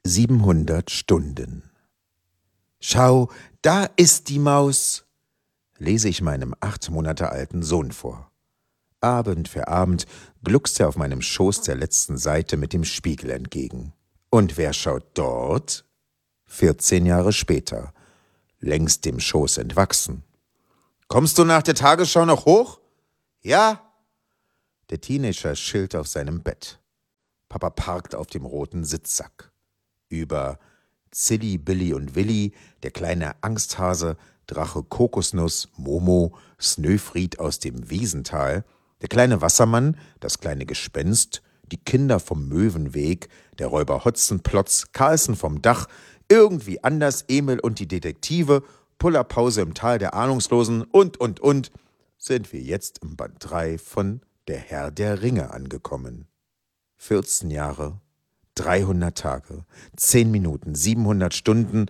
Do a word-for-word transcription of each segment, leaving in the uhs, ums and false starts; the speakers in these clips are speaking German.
siebenhundert Stunden. »Schau, da ist die Maus«, lese ich meinem acht Monate alten Sohn vor. Abend für Abend gluckst er auf meinem Schoß der letzten Seite mit dem Spiegel entgegen. Und wer schaut dort? vierzehn Jahre später, längst dem Schoß entwachsen. »Kommst du nach der Tagesschau noch hoch?« »Ja.« Der Teenager chillt auf seinem Bett. Papa parkt auf dem roten Sitzsack. Über Zilli, Billi und Willi, der kleine Angsthase, Drache Kokosnuss, Momo, Snöfried aus dem Wiesental, der kleine Wassermann, das kleine Gespenst, die Kinder vom Möwenweg, der Räuber Hotzenplotz, Carlsen vom Dach, irgendwie anders, Emil und die Detektive, Pullerpause im Tal der Ahnungslosen und, und, und, sind wir jetzt im Band drei von Der Herr der Ringe angekommen. vierzehn Jahre, dreihundert Tage, zehn Minuten, siebenhundert Stunden,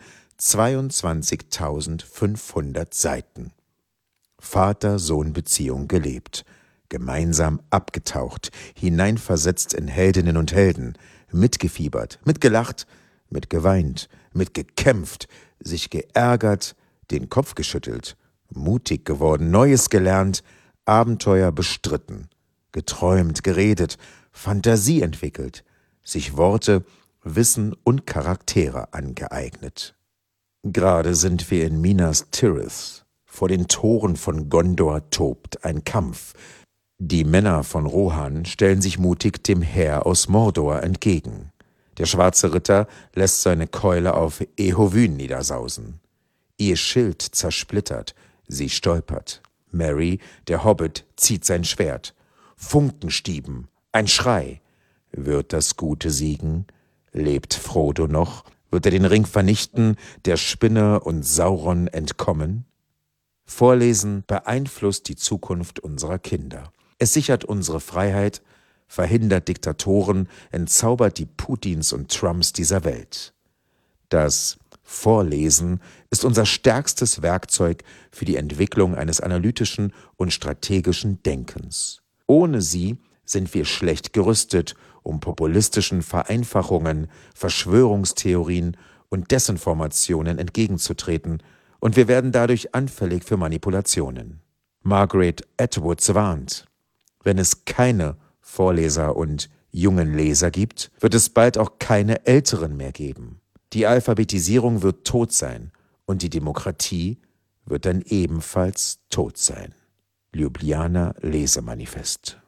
zweiundzwanzigtausendfünfhundert Seiten. Vater-Sohn-Beziehung gelebt, gemeinsam abgetaucht, hineinversetzt in Heldinnen und Helden, mitgefiebert, mitgelacht, mitgeweint, mitgekämpft, sich geärgert, den Kopf geschüttelt, mutig geworden, Neues gelernt, Abenteuer bestritten, geträumt, geredet, Fantasie entwickelt, sich Worte, Wissen und Charaktere angeeignet. Gerade sind wir in Minas Tirith. Vor den Toren von Gondor tobt ein Kampf. Die Männer von Rohan stellen sich mutig dem Heer aus Mordor entgegen. Der schwarze Ritter lässt seine Keule auf Eowyn niedersausen. Ihr Schild zersplittert, sie stolpert. Merry, der Hobbit, zieht sein Schwert. Funkenstieben, ein Schrei. Wird das Gute siegen? Lebt Frodo noch? Wird er den Ring vernichten, der Spinne und Sauron entkommen? Vorlesen beeinflusst die Zukunft unserer Kinder. Es sichert unsere Freiheit, verhindert Diktatoren, entzaubert die Putins und Trumps dieser Welt. Das Vorlesen ist unser stärkstes Werkzeug für die Entwicklung eines analytischen und strategischen Denkens. Ohne sie sind wir schlecht gerüstet, um populistischen Vereinfachungen, Verschwörungstheorien und Desinformationen entgegenzutreten, und wir werden dadurch anfällig für Manipulationen. Margaret Atwood warnt: Wenn es keine Vorleser und jungen Leser gibt, wird es bald auch keine Älteren mehr geben. Die Alphabetisierung wird tot sein und die Demokratie wird dann ebenfalls tot sein. Ljubljana Lesemanifest.